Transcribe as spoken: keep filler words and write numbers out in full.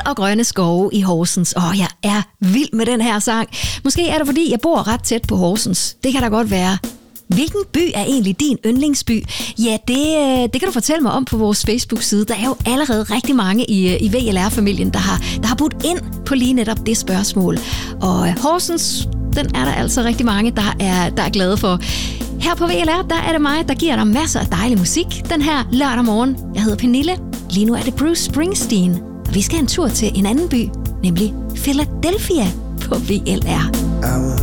Guld og grønne skove i Horsens. Åh, jeg er vild med den her sang. Måske er det, fordi jeg bor ret tæt på Horsens. Det kan da godt være. Hvilken by er egentlig din yndlingsby? Ja, det, det kan du fortælle mig om på vores Facebook-side. Der er jo allerede rigtig mange i, i V L R-familien, der har, der har budt ind på lige netop det spørgsmål. Og Horsens, den er der altså rigtig mange, der er, der er glade for. Her på V L R, der er det mig, der giver dig masser af dejlig musik den her lørdag morgen. Jeg hedder Pernille. Lige nu er det Bruce Springsteen. Og vi skal en tur til en anden by, nemlig Philadelphia på V L R.